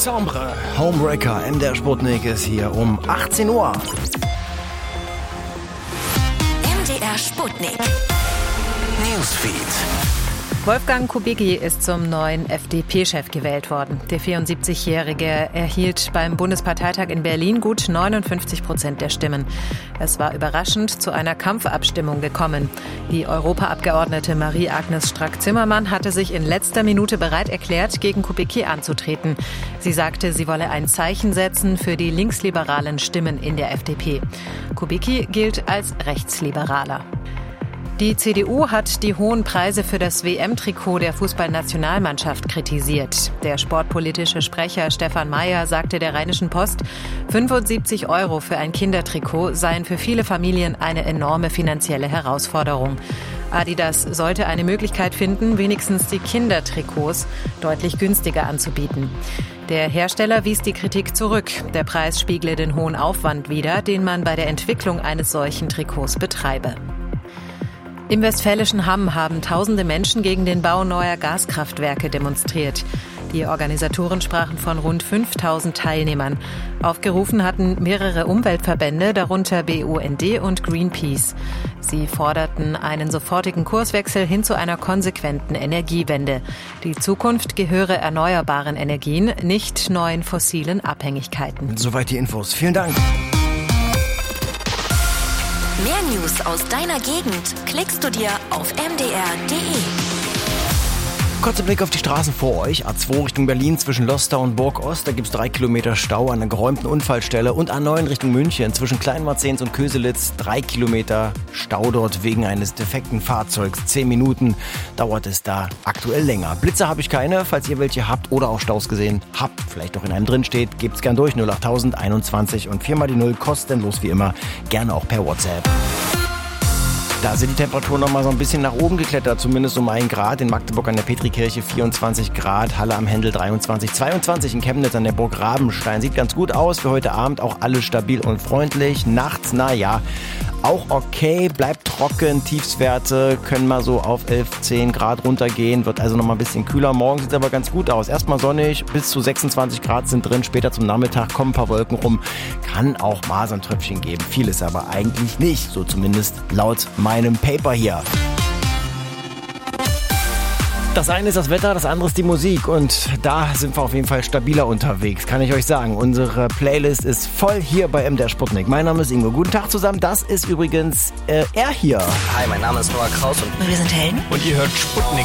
Décembre. Homebreaker, MDR Sputnik ist hier um 18 Uhr. MDR Sputnik. Newsfeed. Wolfgang Kubicki ist zum neuen FDP-Chef gewählt worden. Der 74-Jährige erhielt beim Bundesparteitag in Berlin gut 59% der Stimmen. Es war überraschend zu einer Kampfabstimmung gekommen. Die Europaabgeordnete Marie-Agnes Strack-Zimmermann hatte sich in letzter Minute bereit erklärt, gegen Kubicki anzutreten. Sie sagte, sie wolle ein Zeichen setzen für die linksliberalen Stimmen in der FDP. Kubicki gilt als Rechtsliberaler. Die CDU hat die hohen Preise für das WM-Trikot der Fußballnationalmannschaft kritisiert. Der sportpolitische Sprecher Stefan Mayer sagte der Rheinischen Post, 75 € für ein Kindertrikot seien für viele Familien eine enorme finanzielle Herausforderung. Adidas sollte eine Möglichkeit finden, wenigstens die Kindertrikots deutlich günstiger anzubieten. Der Hersteller wies die Kritik zurück. Der Preis spiegle den hohen Aufwand wider, den man bei der Entwicklung eines solchen Trikots betreibe. Im westfälischen Hamm haben tausende Menschen gegen den Bau neuer Gaskraftwerke demonstriert. Die Organisatoren sprachen von rund 5000 Teilnehmern. Aufgerufen hatten mehrere Umweltverbände, darunter BUND und Greenpeace. Sie forderten einen sofortigen Kurswechsel hin zu einer konsequenten Energiewende. Die Zukunft gehöre erneuerbaren Energien, nicht neuen fossilen Abhängigkeiten. Soweit die Infos. Vielen Dank. Mehr News aus deiner Gegend klickst du dir auf mdr.de. Kurzer Blick auf die Straßen vor euch. A2 Richtung Berlin zwischen Lostar und Burg-Ost. Da gibt es 3 Kilometer Stau an einer geräumten Unfallstelle. Und A9 Richtung München zwischen Kleinmarzens und Köselitz. 3 Kilometer Stau dort wegen eines defekten Fahrzeugs. 10 Minuten dauert es da aktuell länger. Blitze habe ich keine. Falls ihr welche habt oder auch Staus gesehen habt, vielleicht doch in einem drin steht, gebt's gern durch. 08000 21 und 4 mal die 0 kostenlos wie immer. Gerne auch per WhatsApp. Da sind die Temperaturen noch mal so ein bisschen nach oben geklettert, zumindest um 1 Grad. In Magdeburg an der Petrikirche 24 Grad, Halle am Händel 23, 22 in Chemnitz an der Burg Rabenstein. Sieht ganz gut aus für heute Abend, auch alles stabil und freundlich. Nachts, naja, auch okay, bleibt trocken. Tiefswerte können mal so auf 11, 10 Grad runtergehen, wird also noch mal ein bisschen kühler. Morgen sieht es aber ganz gut aus. Erstmal sonnig, bis zu 26 Grad sind drin. Später zum Nachmittag kommen ein paar Wolken rum. Kann auch Maserntröpfchen geben. Viel ist aber eigentlich nicht, so zumindest laut meinem Paper hier. Das eine ist das Wetter, das andere ist die Musik und da sind wir auf jeden Fall stabiler unterwegs, kann ich euch sagen. Unsere Playlist ist voll hier bei MDR Sputnik. Mein Name ist Ingo. Guten Tag zusammen, das ist übrigens er hier. Hi, mein Name ist Noah Kraus und Wir sind Helden. Und ihr hört Sputnik